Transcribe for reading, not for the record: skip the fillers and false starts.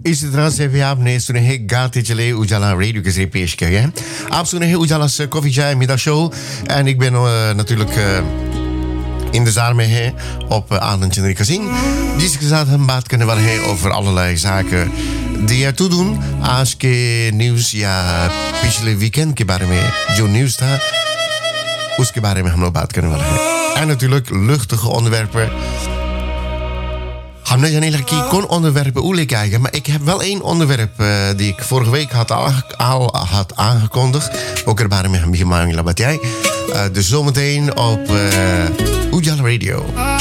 इसी तरह से भी आपने सुने हैं गाते चले उजाला रेडियो के जरिए पेश किया है. आप सुने हैं उजाला's Koffie Chai middag show. En ik ben natuurlijk इंतजार में है op Anand Chandri Kasing, जिसके साथ हम बात करने वाले हैं over allerlei zaken die ertoe doen आज के न्यूज़ या पिछले वीकेंड के बारे में जो न्यूज़ था उसके बारे में हम लोग बात करने वाले हैं. En natuurlijk luchtige onderwerpen. Hamna Janela ki kon onderwerpen oele kijken, maar ik heb wel één onderwerp die ik vorige week al had aangekondigd. Ook er waren met een beetje labat jij. Dus zometeen op Ujala Radio.